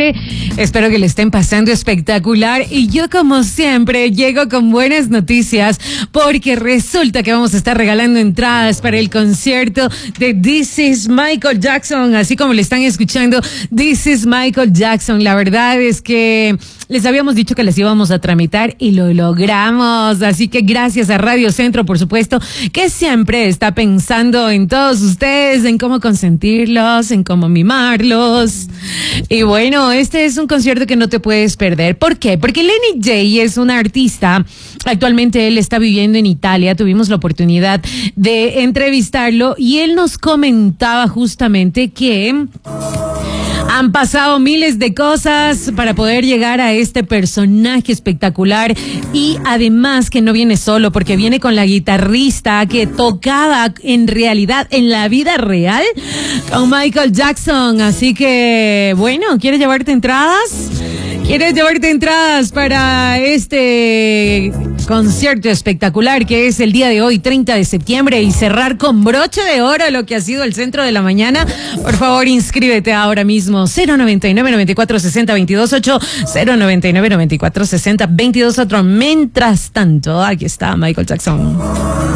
septiembre. Espero que le estén pasando espectacular. Y yo, como siempre, llego con buenas noticias porque resulta que vamos a estar regalando entradas para el concierto de This is Michael Jackson. Así como le están escuchando, This is Michael Jackson. La verdad es que les habíamos dicho que les íbamos a tramitar y lo logramos. Así que gracias a Radio Centro, por supuesto, que siempre está pensando en todos ustedes, en cómo consentirlos, en cómo mimarlos. Y bueno, este es un concierto que no te puedes perder. ¿Por qué? Porque Lenny J es un artista. Actualmente él está viviendo en Italia. Tuvimos la oportunidad de entrevistarlo y él nos comentaba justamente que han pasado miles de cosas para poder llegar a este personaje espectacular, y además que no viene solo, porque viene con la guitarrista que tocaba en realidad, en la vida real, con Michael Jackson. Así que, bueno, ¿quieres llevarte entradas? ¿Quieres llevarte entradas para este concierto espectacular que es el día de hoy, 30 de septiembre, y cerrar con broche de oro lo que ha sido el centro de la mañana? Por favor, inscríbete ahora mismo. 099-9460-228, 099-9460-228. Mientras tanto, aquí está Michael Jackson.